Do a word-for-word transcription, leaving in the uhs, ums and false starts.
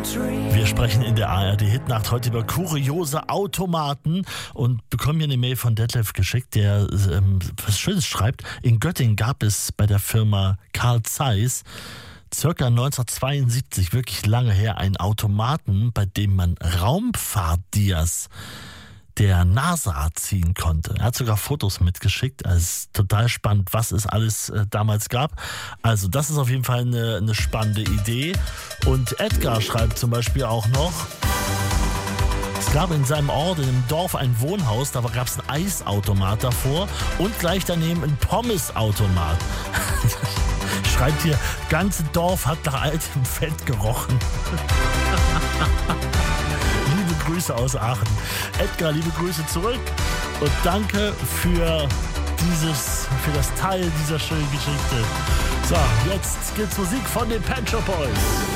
Wir sprechen in der A R D-Hitnacht heute über kuriose Automaten und bekommen hier eine Mail von Detlef geschickt, der ähm, was Schönes schreibt. In Göttingen gab es bei der Firma Carl Zeiss circa neunzehnhundertzweiundsiebzig, wirklich lange her, einen Automaten, bei dem man Raumfahrtdias der NASA ziehen konnte. Er hat sogar Fotos mitgeschickt. Also es ist total spannend, was es alles äh, damals gab. Also das ist auf jeden Fall eine, eine spannende Idee. Und Edgar schreibt zum Beispiel auch noch, es gab in seinem Ort, in einem Dorf, ein Wohnhaus, da gab es einen Eisautomat davor und gleich daneben einen Pommesautomat. Schreibt hier, ganze Dorf hat nach altem Fett gerochen. Liebe Grüße aus Aachen. Edgar, liebe Grüße zurück und danke für dieses, für das Teil dieser schönen Geschichte. So, jetzt gibt's Musik von den Pet Shop Boys.